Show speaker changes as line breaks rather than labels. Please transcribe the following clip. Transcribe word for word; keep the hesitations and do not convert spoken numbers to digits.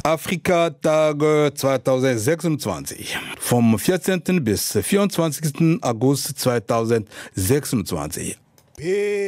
Afrika-Tage zweitausendsechsundzwanzig. Vom vierzehnten bis vierundzwanzigsten August zweitausendsechsundzwanzig.